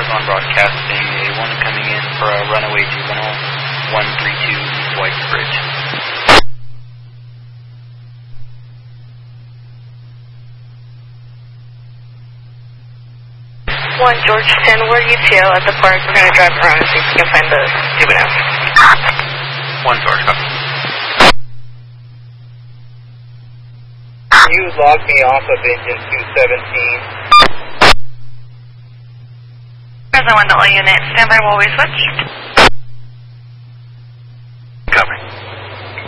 on broadcasting. A1 coming in for a runaway juvenile, 132 East White Bridge. 1 George 10, where do you tail at the park? We're going to drive around and see if we can find the juvenile. 1 George, copy. You log me off of engine 217. Present 1 unit, standby while we switch.